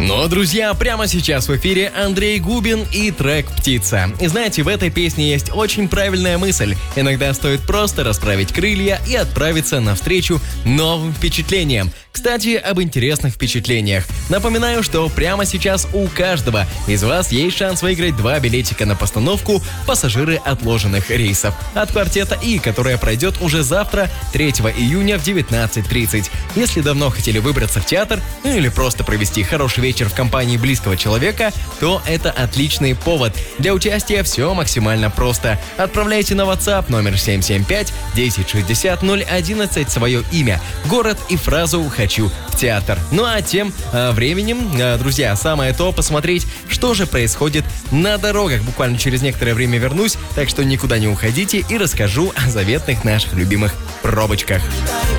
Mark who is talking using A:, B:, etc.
A: Но, друзья, прямо сейчас в эфире Андрей Губин и трек «Птица». И знаете, в этой песне есть очень правильная мысль. Иногда стоит просто расправить крылья и отправиться навстречу новым впечатлениям. Кстати, об интересных впечатлениях. Напоминаю, что прямо сейчас у каждого из вас есть шанс выиграть 2 билетика на постановку «Пассажиры отложенных рейсов» от квартета «И», которая пройдет уже завтра, 3 июня в 19:30. Если давно хотели выбраться в театр, или просто провести хороший вечер в компании близкого человека, то это отличный повод. Для участия все максимально просто. Отправляйте на WhatsApp номер 775 1060 011 свое имя, город и фразу «Хочу в театр». Ну а тем временем, друзья, самое то посмотреть, что же происходит на дорогах. Буквально через некоторое время вернусь, так что никуда не уходите и расскажу о заветных наших любимых пробочках.